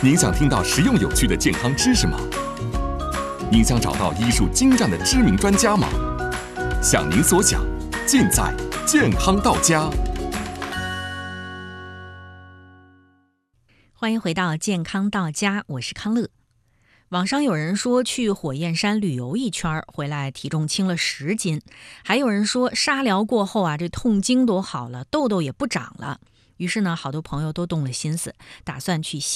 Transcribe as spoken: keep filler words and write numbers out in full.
您想听到实用有趣的健康知识吗？您想找到医术精湛的知名专家吗？想您所想，尽在健康到家。 欢迎回到健康到家，我是康乐。网上有人说去火焰山旅游一圈回来体重轻了十斤，还有人说沙疗过后啊，这痛经都好了，痘痘也不长了。于是呢，好多朋友都动了心思，打算去